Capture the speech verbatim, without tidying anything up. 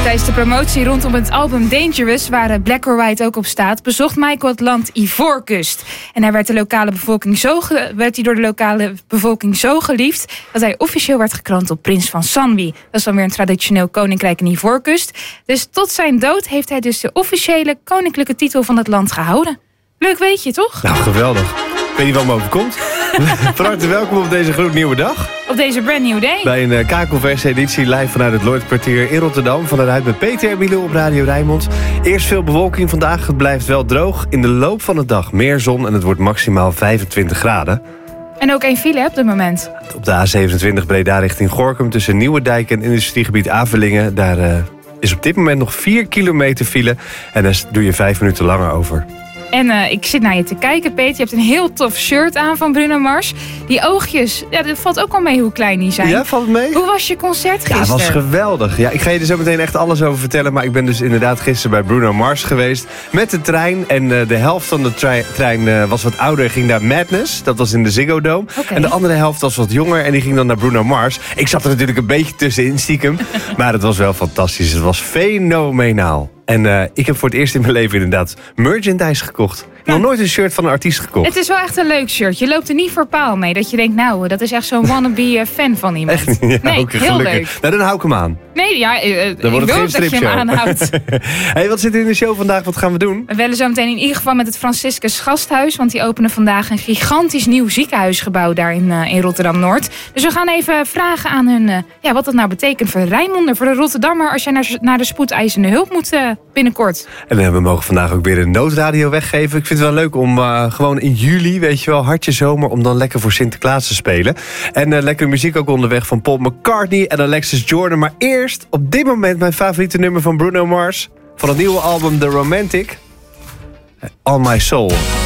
Tijdens de promotie rondom het album Dangerous, waar Black or White ook op staat, bezocht Michael het land Ivoorkust. En hij werd, de lokale bevolking zo ge- werd hij door de lokale bevolking zo geliefd dat hij officieel werd gekroond tot prins van Sanwi. Dat is dan weer een traditioneel koninkrijk in Ivoorkust. Dus tot zijn dood heeft hij dus de officiële koninklijke titel van het land gehouden. Leuk weet je, toch? Nou, geweldig. Ik weet niet wat me overkomt. Van harte welkom op deze gloednieuwe dag. Op deze brand new day. Bij een uh, Kakelvers-editie live vanuit het Lloydkwartier in Rotterdam. Vanuit met Peter en Milo op Radio Rijnmond. Eerst veel bewolking vandaag. Het blijft wel droog. In de loop van de dag meer zon en het wordt maximaal vijfentwintig graden. En ook één file op dit moment. Op de A zevenentwintig Breda richting Gorinchem tussen Nieuwedijk en industriegebied Avelingen. Daar uh, is op dit moment nog vier kilometer file. En daar doe je vijf minuten langer over. En uh, ik zit naar je te kijken, Peter. Je hebt een heel tof shirt aan van Bruno Mars. Die oogjes, ja, dat valt ook wel mee hoe klein die zijn. Ja, valt het mee? Hoe was je concert gisteren? Ja, het was geweldig. Ja, ik ga je er zo meteen echt alles over vertellen. Maar ik ben dus inderdaad gisteren bij Bruno Mars geweest. Met de trein. En uh, de helft van de tre- trein uh, was wat ouder en ging naar Madness. Dat was in de Ziggo Dome. Okay. En de andere helft was wat jonger en die ging dan naar Bruno Mars. Ik zat er natuurlijk een beetje tussenin stiekem. Maar het was wel fantastisch. Het was fenomenaal. En uh, ik heb voor het eerst in mijn leven inderdaad merchandise gekocht. Ik heb nog nooit een shirt van een artiest gekocht. Het is wel echt een leuk shirt. Je loopt er niet voor paal mee. Dat je denkt, nou, dat is echt zo'n wannabe fan van iemand. Echt? Ja, nee, okay, heel gelukkig. leuk. Nou, dan hou ik hem aan. Nee, ja, uh, ik Dan wordt het wil geen dat je hem aanhoudt. Hey, wat zit er in de show vandaag? Wat gaan we doen? We bellen zo meteen in ieder geval met het Franciscus Gasthuis. Want die openen vandaag een gigantisch nieuw ziekenhuisgebouw daar in, uh, in Rotterdam-Noord. Dus we gaan even vragen aan hun uh, ja, wat dat nou betekent voor de Rijnmonder, voor de Rotterdammer, als jij naar, naar de spoedeisende hulp moet uh, binnenkort. En uh, we mogen vandaag ook weer een noodradio weggeven. Ik vind het wel leuk om uh, gewoon in juli, weet je wel, hartje zomer, om dan lekker voor Sinterklaas te spelen. En uh, lekkere muziek ook onderweg van Paul McCartney en Alexis Jordan. Maar eerst, op dit moment, mijn favoriete nummer van Bruno Mars. Van het nieuwe album The Romantic. All My Soul.